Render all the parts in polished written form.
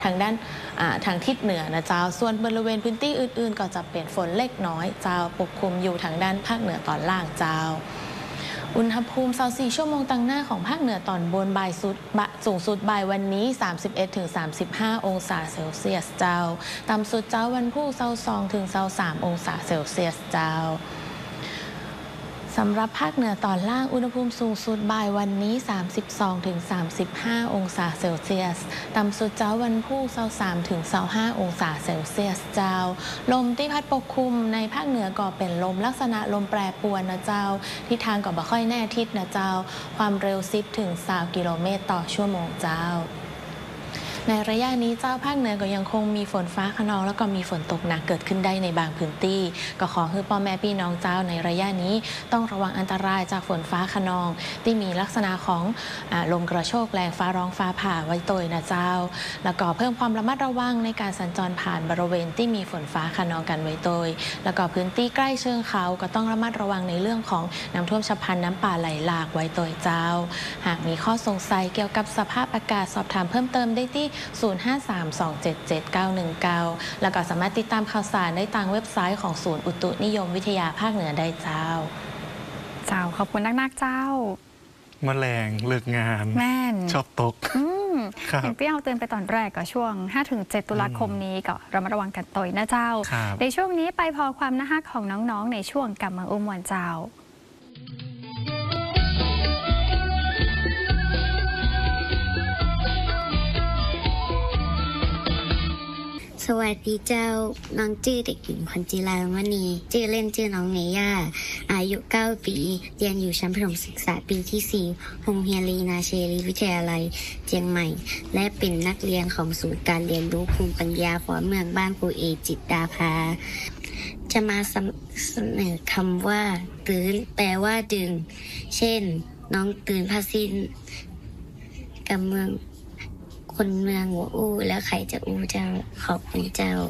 ทางด้านทางทิศเหนือนะเจ้าส่วนบริเวณพื้นที่อื่นๆก็จะเป็นฝนเล็กน้อยเจ้าปกคลุมอยู่ทางด้านภาคเหนือตอนล่างเจ้าอุณหภูมิ24ชั่วโมงตั้งหน้าของภาคเหนือตอนบนบ่ายสูงสุดบ่ายวันนี้ 31-35 องศาเซลเซียสเจ้าต่ำสุดเจ้าวันพรุ่ง22-23 องศาเซลเซียสเจ้าสำหรับภาคเหนือตอนล่างอุณหภูมิสูงสุดบ่ายวันนี้ 32-35 องศาเซลเซียสต่ำสุดเจ้าวันพรุ่ง23-25 องศาเซลเซียสเจ้าลมที่พัดปกคลุมในภาคเหนือก็เป็นลมลักษณะลมแปรปรวนนะเจ้าทิศทางก็บ่ค่อยแน่ทิศนะเจ้าความเร็ว10-20 กิโลเมตรต่อชั่วโมงเจ้าในระยะนี้เจ้าภาคเหนือก็ยังคงมีฝนฟ้าคะนองแล้วก็มีฝนตกหนักเกิดขึ้นได้ในบางพื้นที่ก็ขอให้พ่อแม่พี่น้องเจ้าในระยะนี้ต้องระวังอันตรายจากฝนฟ้าคะนองที่มีลักษณะของลมกระโชกแรงฟ้าร้องฟ้าผ่าไว้โดยนะเจ้าแล้วก็เพิ่มความระมัดระวังในการสัญจรผ่านบริเวณที่มีฝนฟ้าคะนองกันไว้โดยแล้วก็พื้นที่ใกล้เชิงเขาก็ต้องระมัดระวังในเรื่องของน้ำท่วมฉับพลันน้ำป่าไหลหลากไว้โดยเจ้าหากมีข้อสงสัยเกี่ยวกับสภาพอากาศสอบถามเพิ่มเติมได้ที่0532777919แล้วก็สามารถติดตามข่าวสารได้ทางเว็บไซต์ของศูนย์อุตุนิยมวิทยาภาคเหนือได้เจ้าขอบคุณนักเจ้าแมลงเลิกงานแม่นชอบตกอย่างที่เราเตือนไปตอนแรกก็ช่วง 5-7 ตุลาคมนี้ก็ระมัดระวังกันต่อยนะเจ้าในช่วงนี้ไปพอความน่ารักของน้องๆในช่วงกำมังอุ้มวันเจ้าสวัสดีเจ้าน้องชื่อเด็กหญิงพรจิรามณีชื่อเล่นชื่อน้องเมย่าอายุ9 ปีเรียนอยู่ชั้นประถมศึกษาปีที่4โรงเรียนลีนาเชลีวิทยาลัยเชียงใหม่และเป็นนักเรียนของศูนย์การเรียนรู้ภูมิปัญญาฝอเมืองบ้านครูเอจิตดาภาจะมาเสนอคำว่าตื่นแปลว่าดึงเช่นน้องตื่นพาสินกับเมืองคนเมืองหัวอู้แล้วใครจะอู้เจ้าขอบคุณเจ้า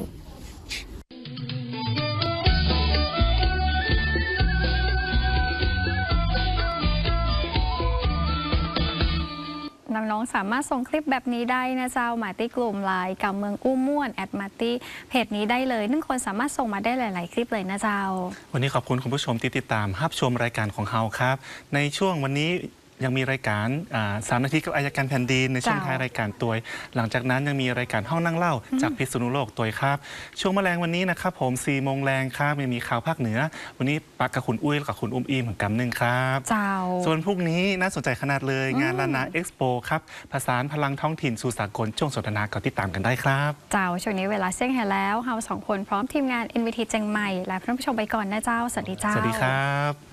น้องๆสามารถส่งคลิปแบบนี้ได้นะเจ้ามาที่กลุ่มไลน์กำเมืองอู้ม่วนมาที่เพจนี้ได้เลย1 คนสามารถส่งมาได้หลายๆคลิปเลยนะเจ้าวันนี้ขอบคุณคุณผู้ชมที่ติดตามรับชมรายการของเราครับในช่วงวันนี้ยังมีรายการ3 นาทีกับอัยการแผ่นดินในช่วงท้ายรายการตัวหลังจากนั้นยังมีรายการห้องนั่งเล่าจากพิษณุโลกตัวครับช่วงแมลงวันนี้นะครับผม4 โมงแรงครับยังมีข่าวภาคเหนือวันนี้ปักกับคุณอุ้ยกับคุณอุ้มอิมเหมือนกัน1ครับส่วนพรุ่งนี้น่าสนใจขนาดเลยงานลานาเอ็กซ์โปครับผสานพลังท้องถิ่นสู่สากลช่วงสนทนาก็ติดตามกันได้ครับช่วงนี้เวลาเสี่ยงแห่แล้วเรา2 คนพร้อมทีมงาน NVT เชียงใหม่และท่านผู้ชมไปก่อนนะเจ้าสวัสดีเจ้าสวัสดีครับ